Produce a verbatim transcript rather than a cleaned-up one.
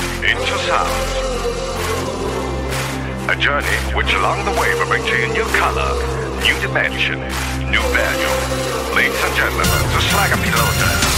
into sound. A journey which along the way will bring to you new color, new dimension, new value. Ladies and gentlemen, the Slacker Piloten.